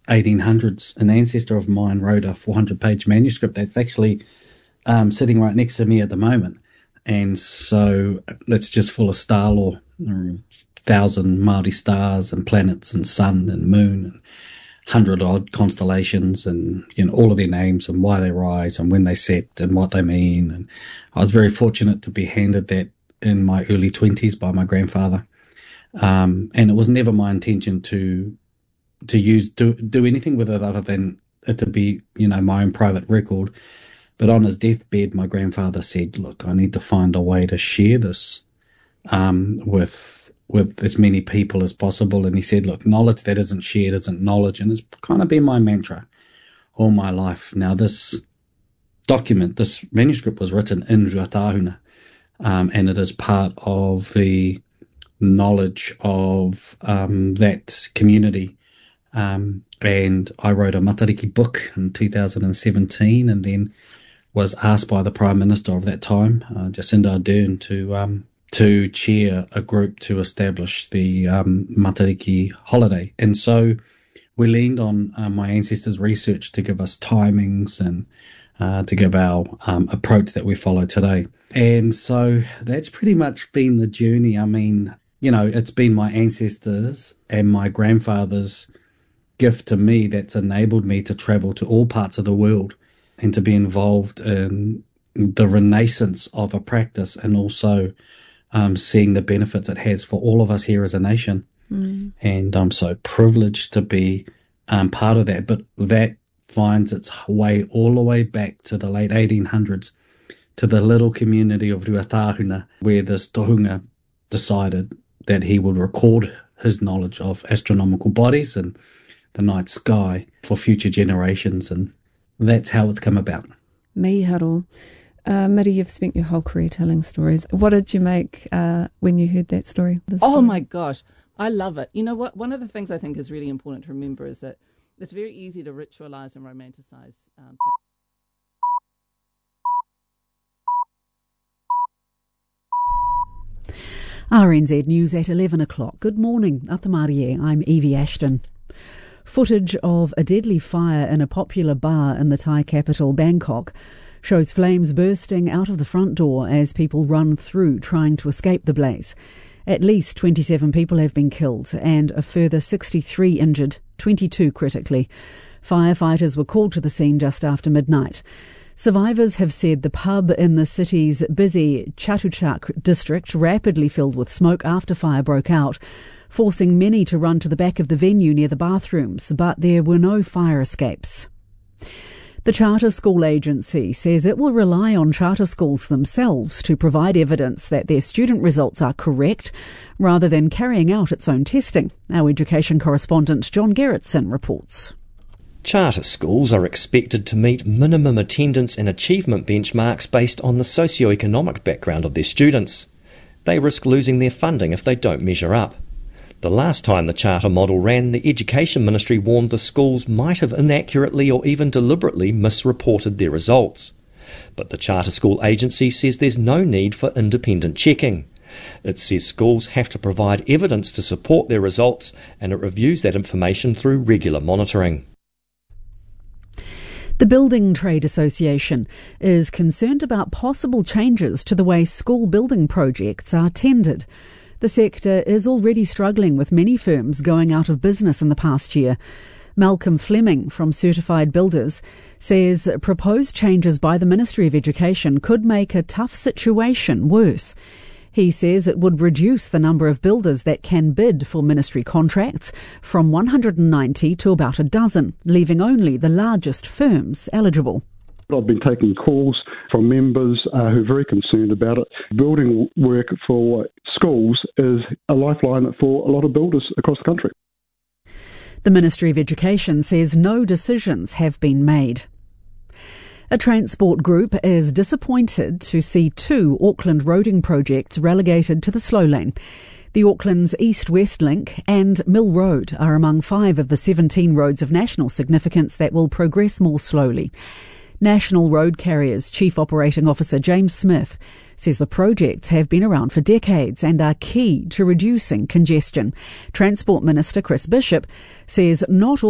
1800s. An ancestor of mine wrote a 400-page manuscript that's actually sitting right next to me at the moment. And so it's just full of star lore, 1,000 Māori stars and planets and sun and moon and 100-odd constellations and, all of their names and why they rise and when they set and what they mean. And I was very fortunate to be handed that in my early 20s by my grandfather. And it was never my intention to do anything with it other than it to be, my own private record. But on his deathbed, my grandfather said, look, I need to find a way to share this with as many people as possible. And he said, look, knowledge that isn't shared isn't knowledge. And it's kind of been my mantra all my life. Now, this manuscript was written in Ruatahuna, and it is part of the knowledge of that community. And I wrote a Matariki book in 2017 and then was asked by the Prime Minister of that time, Jacinda Ardern, to chair a group to establish the Matariki holiday. And so we leaned on my ancestors' research to give us timings and to give our approach that we follow today. And so that's pretty much been the journey. I mean, it's been my ancestors and my grandfather's gift to me that's enabled me to travel to all parts of the world and to be involved in the renaissance of a practice and also seeing the benefits it has for all of us here as a nation. And I'm so privileged to be part of that. But that finds its way all the way back to the late 1800s to the little community of Ruatahuna, where this tohunga decided that he would record his knowledge of astronomical bodies and the night sky for future generations. And that's how it's come about. Miharo. Miri, you've spent your whole career telling stories. What did you make when you heard that story? Oh my gosh, I love it. You know what? One of the things I think is really important to remember is that it's very easy to ritualize and romanticize. RNZ News at 11 o'clock. Good morning. Atamarie, I'm Evie Ashton. Footage of a deadly fire in a popular bar in the Thai capital, Bangkok, shows flames bursting out of the front door as people run through trying to escape the blaze. At least 27 people have been killed and a further 63 injured, 22 critically. Firefighters were called to the scene just after midnight. Survivors have said the pub in the city's busy Chatuchak district rapidly filled with smoke after fire broke out, forcing many to run to the back of the venue near the bathrooms, but there were no fire escapes. The Charter School Agency says it will rely on charter schools themselves to provide evidence that their student results are correct, rather than carrying out its own testing. Our education correspondent John Gerritsen reports. Charter schools are expected to meet minimum attendance and achievement benchmarks based on the socio-economic background of their students. They risk losing their funding if they don't measure up. The last time the charter model ran, the Education Ministry warned the schools might have inaccurately or even deliberately misreported their results. But the Charter School Agency says there's no need for independent checking. It says schools have to provide evidence to support their results, and it reviews that information through regular monitoring. The Building Trade Association is concerned about possible changes to the way school building projects are tendered. The sector is already struggling with many firms going out of business in the past year. Malcolm Fleming from Certified Builders says proposed changes by the Ministry of Education could make a tough situation worse. He says it would reduce the number of builders that can bid for ministry contracts from 190 to about a dozen, leaving only the largest firms eligible. I've been taking calls from members who are very concerned about it. Building work for schools is a lifeline for a lot of builders across the country. The Ministry of Education says no decisions have been made. A transport group is disappointed to see 2 Auckland roading projects relegated to the slow lane. The Auckland's East-West Link and Mill Road are among 5 of the 17 roads of national significance that will progress more slowly. National Road Carriers Chief Operating Officer James Smith says the projects have been around for decades and are key to reducing congestion. Transport Minister Chris Bishop says not all